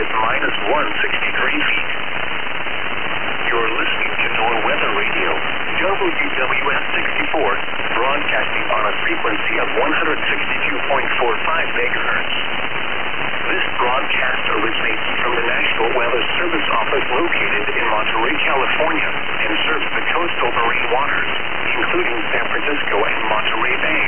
minus 163 feet. You're listening to NOAA Weather Radio, WWS 64, broadcasting on a frequency of 162.45 megahertz. This broadcast originates from the National Weather Service Office located in Monterey, California, and serves the coastal marine waters, including San Francisco and Monterey Bay.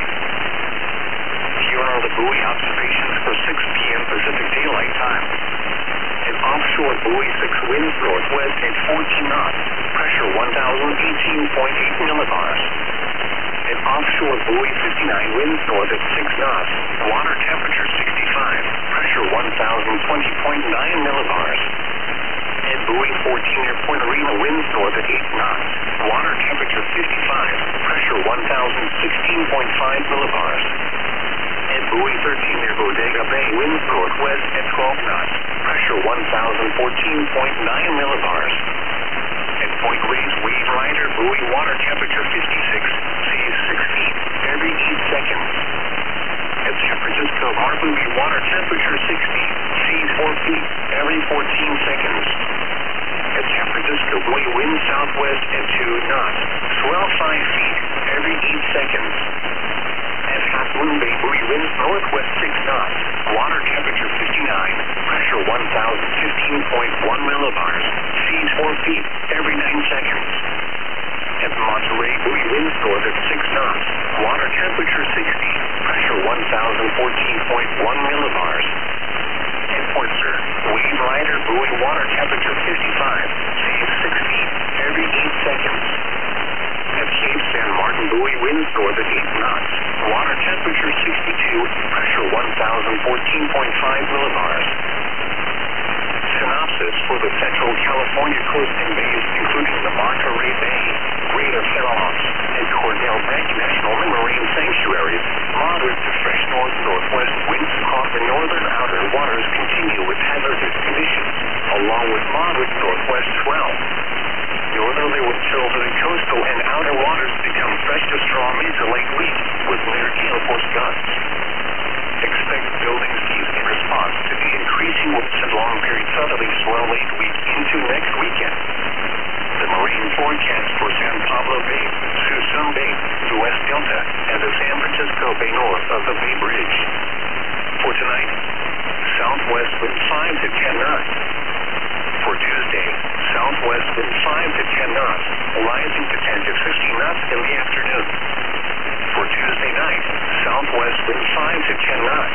Here are the buoy observations for 6 p.m. Pacific Daylight Time. An offshore buoy 6 winds northwest at 14 knots, pressure 1,018.8 millibars. An offshore buoy 59 winds north at 6 knots, water temperature 65, pressure 1,020.9 millibars. And buoy 14 near Point Arena winds north at 8 knots, water temperature 55, pressure 1,016.5 millibars. And buoy 13 near Bodega Bay winds northwest at 12 knots, pressure 1,014.9 millibars. At Point Reyes Wave Rider buoy water temperature 56, seas 6 feet every 8 seconds. At San Francisco Harbor buoy water temperature 60, seas 4 feet every 14 seconds. At San Francisco buoy wind southwest at 2 knots, swell 5 feet every 8 seconds. At Half Moon Bay buoy winds northwest 6 knots, water temperature 59, pressure 1,015.1 millibars, seas 4 feet every 9 seconds. At Monterey buoy winds north at 6 knots, water temperature 60, pressure 1,014.1 millibars. At Port Sur, Wave Rider buoy water temperature 55, seas 6 feet every 8 seconds. At Cape San Martin buoy winds north at 8 knots, water temperature 62, pressure 1,014.5 millibars. Synopsis for the Central California coast and bays, including the Monterey Bay, Greater Farallons, and Cordell Bank National Marine Sanctuaries. Moderate to fresh north-northwest winds across the northern outer waters continue with hazardous conditions, along with moderate northwest swell. Northerly winds over the coastal and outer waters become fresh to strong mid to late week with near gale force gusts. Expect building seas in response to the increasing winds and long period southerly swell late week into next weekend. The marine forecast for San Pablo Bay, Suisun Bay, the West Delta, and the San Francisco Bay north of the Bay Bridge. For tonight, southwest wind 5 to 10 knots. For Tuesday, southwest wind 5 to 10 knots, rising to 10 to 15 knots in the afternoon. For Tuesday night, southwest wind 5 to 10 knots.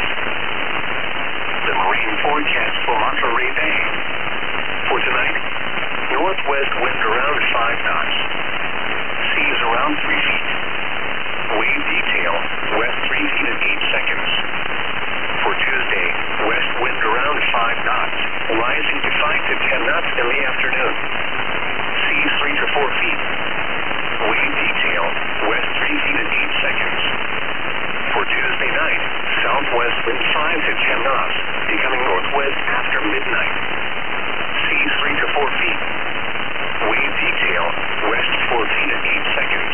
The marine forecast for Monterey Bay. For tonight, northwest wind around 5 knots. Seas around 3 feet. Wave detail, west 3 feet and 8 seconds. For Tuesday, west wind around 5 knots, rising to 5 to 10 knots in the afternoon. Seas 3 to 4 feet. Wave detail, west 3 feet and 8 seconds. For Tuesday night, southwest wind 5 to 10 knots, becoming northwest after midnight. Seas 3 to 4 feet. Wave detail, west 4 feet and 8 seconds.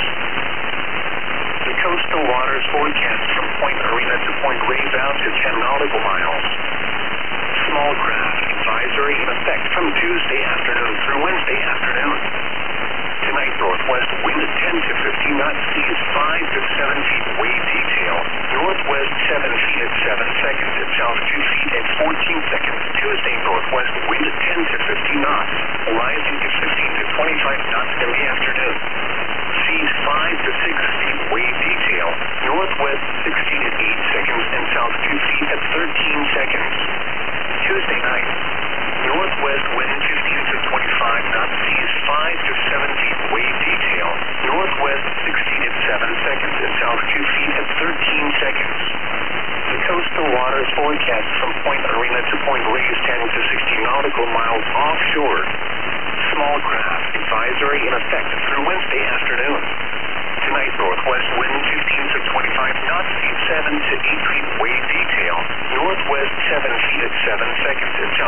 The coastal waters forecast from Point Arena to Point Reyes out to 10 nautical miles. Small craft advisory in effect from Tuesday afternoon through Wednesday afternoon. Tonight, northwest wind 10 to 15 knots, seas 5 to 7 feet, wave detail. Northwest 7 feet at 7 seconds, and south 2 feet at 14 seconds. Tuesday, northwest wind 10 to 15 knots, rising to 15 to 25 knots in the afternoon. Seas 5 to 6 feet, wave detail. Northwest 16 at 8 seconds, and south 2 feet at 13 seconds. Tuesday night, northwest wind 15 to 25 knots, seas 5 to 7 feet, wave detail. Northwest 16 at 7 seconds, and south 2 feet at 13 seconds. The coastal waters forecast from Point Arena to Point Reyes 10 to 16 nautical miles offshore. Small craft advisory in effect through Wednesday afternoon. Tonight, northwest wind 15 to 25 knots, seas 7 to 8 feet, wave detail. Northwest 7 feet at 7 seconds, and